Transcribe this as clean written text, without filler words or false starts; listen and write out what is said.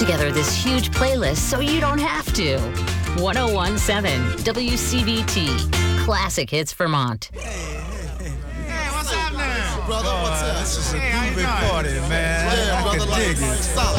together this huge playlist so you don't have to. 1017 WCBT, Classic Hits Vermont. Hey, what's up now? Brother, what's up? This is a Hey, how you groovy doing? party, man. Yeah, I brother, can like, dig it. stop.